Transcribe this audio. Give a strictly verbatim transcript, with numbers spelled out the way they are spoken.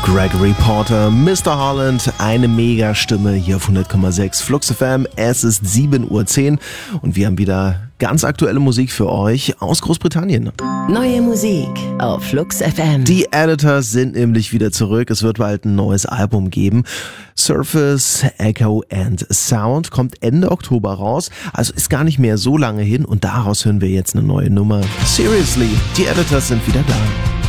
Gregory Porter, Mister Holland, eine Megastimme hier auf hundert Komma sechs Flux F M. Es ist sieben Uhr zehn und wir haben wieder ganz aktuelle Musik für euch aus Großbritannien. Neue Musik auf Flux F M. Die Editors sind nämlich wieder zurück. Es wird bald ein neues Album geben. Surface, Echo and Sound kommt Ende Oktober raus. Also ist gar nicht mehr so lange hin und daraus hören wir jetzt eine neue Nummer. Seriously, die Editors sind wieder da.